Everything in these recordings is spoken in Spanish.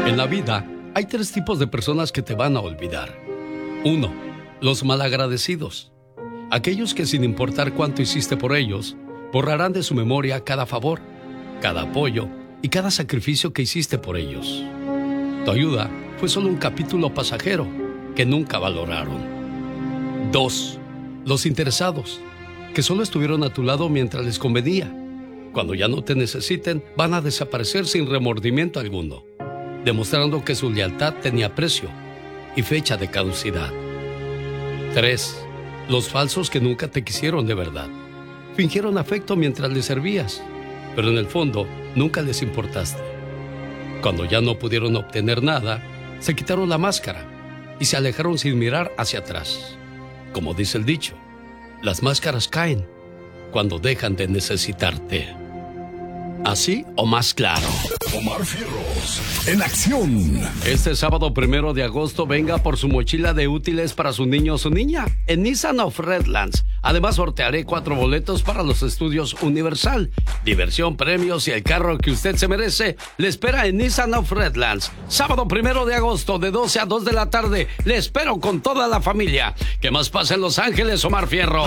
En la vida hay tres tipos de personas que te van a olvidar. Uno, los malagradecidos. Aquellos que sin importar cuánto hiciste por ellos, borrarán de su memoria cada favor, cada apoyo y cada sacrificio que hiciste por ellos. Tu ayuda fue solo un capítulo pasajero que nunca valoraron. Dos, los interesados, que solo estuvieron a tu lado mientras les convenía. Cuando ya no te necesiten, van a desaparecer sin remordimiento alguno, demostrando que su lealtad tenía precio y fecha de caducidad. 3. Los falsos que nunca te quisieron de verdad. Fingieron afecto mientras les servías, pero en el fondo nunca les importaste. Cuando ya no pudieron obtener nada, se quitaron la máscara y se alejaron sin mirar hacia atrás. Como dice el dicho, las máscaras caen cuando dejan de necesitarte. ¿Así o más claro? Omar Fierros, en acción. Este sábado 1 de agosto venga por su mochila de útiles para su niño o su niña en Nissan of Redlands. Además sortearé 4 boletos para los estudios Universal. Diversión, premios y el carro que usted se merece le espera en Nissan of Redlands. Sábado 1 de agosto de 12 a 2 de la tarde. Le espero con toda la familia. ¿Qué más pasa en Los Ángeles, Omar Fierros?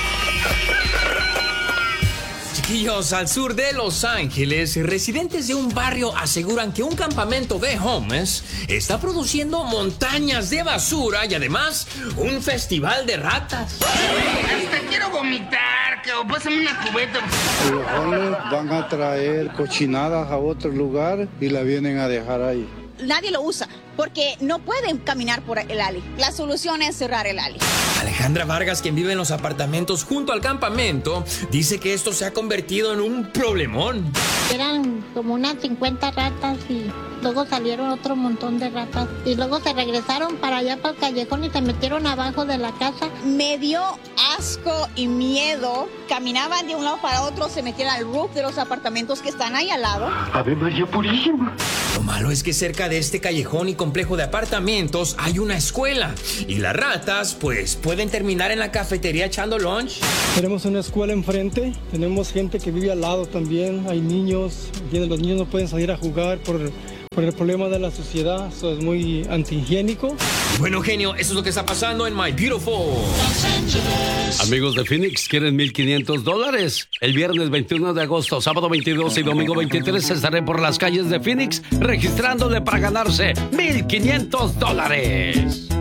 Chiquillos, al sur de Los Ángeles, residentes de un barrio aseguran que un campamento de homeless está produciendo montañas de basura y además un festival de ratas. Hasta quiero vomitar, pásame una cubeta. Los homeless van a traer cochinadas a otro lugar y la vienen a dejar ahí. Nadie lo usa porque no pueden caminar por el alley. La solución es cerrar el alley. Alejandra Vargas, quien vive en los apartamentos junto al campamento, dice que esto se ha convertido en un problemón. Eran como unas 50 ratas y luego salieron otro montón de ratas. Y luego se regresaron para allá, para el callejón, y se metieron abajo de la casa. Me dio asco y miedo. Caminaban de un lado para otro, se metieron al roof de los apartamentos que están ahí al lado. Ave María Purísima. Lo malo es que cerca de este callejón y complejo de apartamentos hay una escuela. Y las ratas, pues, pueden terminar en la cafetería echando lunch. Tenemos una escuela enfrente, tenemos gente que vive al lado también, hay niños, los niños no pueden salir a jugar por el problema de la sociedad, eso es muy antihigiénico. Bueno, genio, eso es lo que está pasando en My Beautiful. Amigos de Phoenix, ¿quieren $1,500? El viernes 21 de agosto, sábado 22 y domingo 23 estaré por las calles de Phoenix registrándole para ganarse $1,500.